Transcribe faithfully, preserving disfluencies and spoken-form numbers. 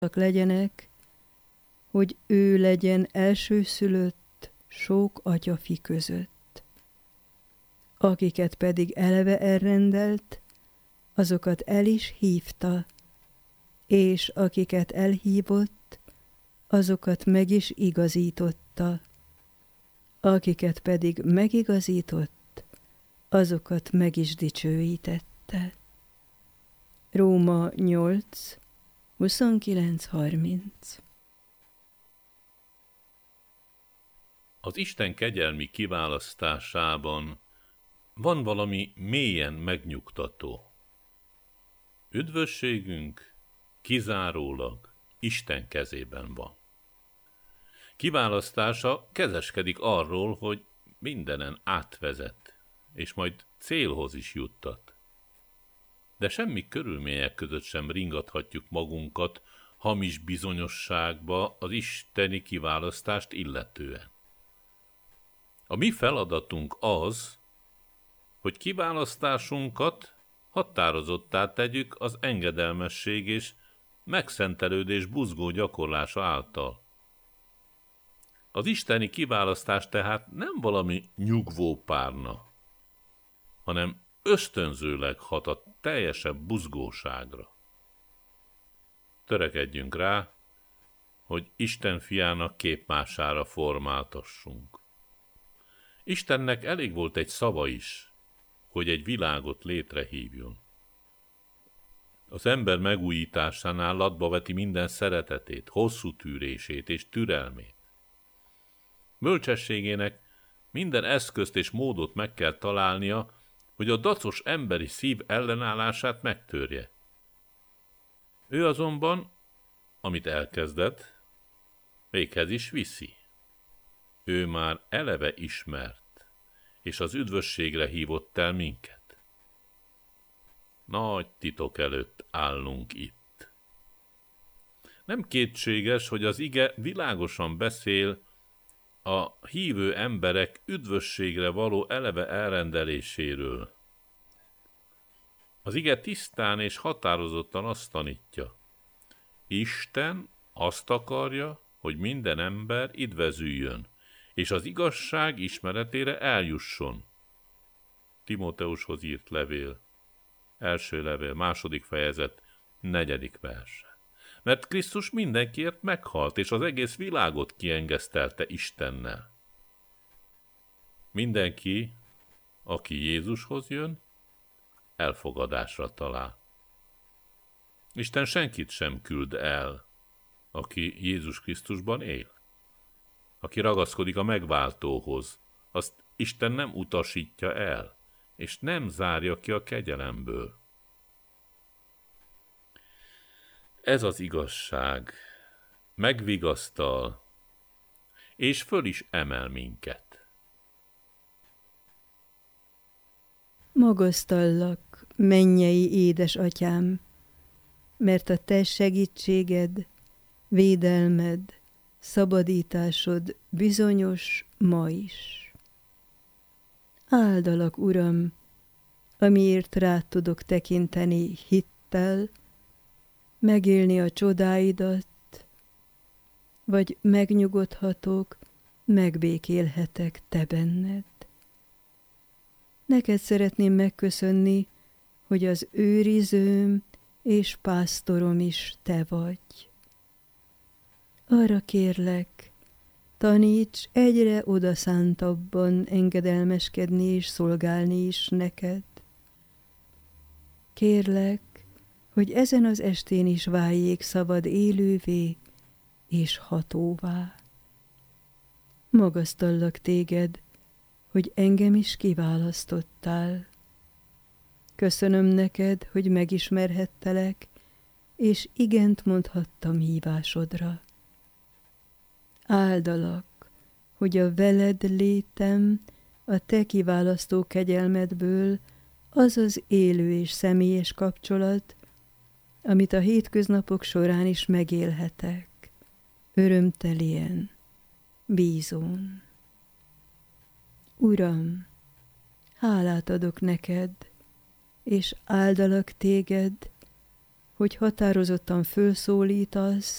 legyenek, hogy ő legyen elsőszülött sok atyafi között. Akiket pedig eleve elrendelt, azokat el is hívta, és akiket elhívott, azokat meg is igazította. Akiket pedig megigazított, azokat meg is dicsőítette. Róma nyolc, huszonkilenc harminc. Az Isten kegyelmi kiválasztásában van valami mélyen megnyugtató. Üdvösségünk kizárólag Isten kezében van. Kiválasztása kezeskedik arról, hogy mindenen átvezet, és majd célhoz is juttat. De semmi körülmények között sem ringathatjuk magunkat hamis bizonyosságba az isteni kiválasztást illetően. A mi feladatunk az, hogy kiválasztásunkat határozottá tegyük az engedelmesség és megszentelődés buzgó gyakorlása által. Az isteni kiválasztás tehát nem valami nyugvó párna, hanem ösztönzőleg hat a teljesebb buzgóságra. Törekedjünk rá, hogy Isten fiának képmására formáltassunk. Istennek elég volt egy szava is, hogy egy világot létrehívjon. Az ember megújításánál latba veti minden szeretetét, hosszú tűrését és türelmét. Bölcsességének minden eszközt és módot meg kell találnia, hogy a dacos emberi szív ellenállását megtörje. Ő azonban, amit elkezdett, véghez is viszi. Ő már eleve ismert, és az üdvösségre hívott el minket. Nagy titok előtt állunk itt. Nem kétséges, hogy az ige világosan beszél a hívő emberek üdvösségre való eleve elrendeléséről. Az ige tisztán és határozottan azt tanítja. Isten azt akarja, hogy minden ember idvezüljön, és az igazság ismeretére eljusson. Timóteushoz írt levél, első levél, második fejezet, negyedik verse. Mert Krisztus mindenkiért meghalt, és az egész világot kiengesztelte Istennel. Mindenki, aki Jézushoz jön, elfogadásra talál. Isten senkit sem küld el, aki Jézus Krisztusban él. Aki ragaszkodik a megváltóhoz, azt Isten nem utasítja el, és nem zárja ki a kegyelemből. Ez az igazság megvigasztal, és föl is emel minket. Magasztallak, mennyei édesatyám, mert a te segítséged, védelmed, szabadításod bizonyos ma is. Áldalak, Uram, amiért rád tudok tekinteni hittel, megélni a csodáidat, vagy megnyugodhatok, megbékélhetek te benned. Neked szeretném megköszönni, hogy az őrizőm és pásztorom is te vagy. Arra kérlek, taníts egyre odaszántabban engedelmeskedni és szolgálni is neked. Kérlek, hogy ezen az estén is váljék szavad élővé és hatóvá. Magasztallak téged, hogy engem is kiválasztottál. Köszönöm neked, hogy megismerhettelek, és igent mondhattam hívásodra. Áldalak, hogy a veled létem a te kiválasztó kegyelmedből az az élő és személyes kapcsolat, amit a hétköznapok során is megélhetek, örömtelien, bízón. Uram, hálát adok neked, és áldalak téged, hogy határozottan fölszólítasz,